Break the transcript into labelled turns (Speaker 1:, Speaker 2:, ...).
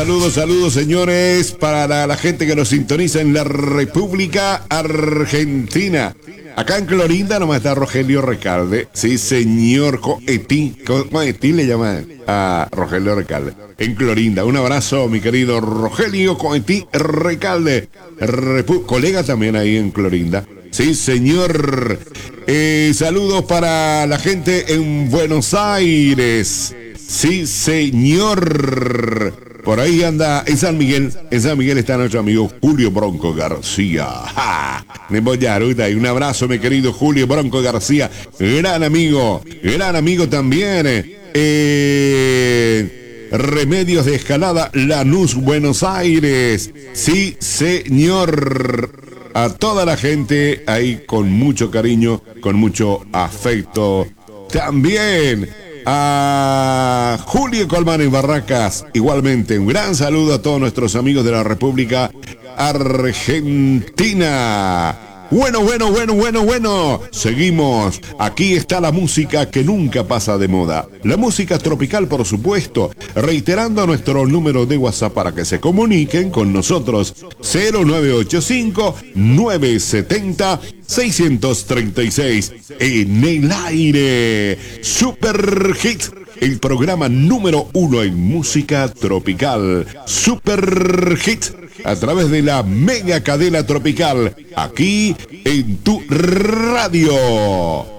Speaker 1: Saludos, saludos señores, para la gente que nos sintoniza en la República Argentina. Acá en Clorinda nomás está Rogelio Recalde. Sí, señor Coetí le llaman a Rogelio Recalde. En Clorinda, un abrazo, mi querido Rogelio Coetí Recalde. Colega también ahí en Clorinda. Sí, señor. Saludos para la gente en Buenos Aires. Sí, señor. Por ahí anda en San Miguel está nuestro amigo Julio Bronco García. ¡Ja! Un abrazo, mi querido Julio Bronco García. Gran amigo también. Remedios de Escalada, Lanús, Buenos Aires. Sí, señor. A toda la gente ahí con mucho cariño, con mucho afecto. También a Julio Colmán en Barracas, igualmente un gran saludo a todos nuestros amigos de la República Argentina. Bueno, seguimos. Aquí está la música que nunca pasa de moda. La música tropical, por supuesto. Reiterando nuestro número de WhatsApp para que se comuniquen con nosotros. 0985-970-636. En el aire. Super Hits. El programa número 1 en música tropical. Super Hits. A través de la mega cadena tropical, aquí en tu radio.